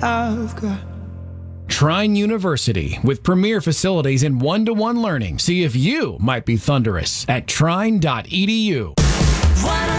I've got. Trine University, with premier facilities and one-to-one learning. See if you might be thunderous at trine.edu.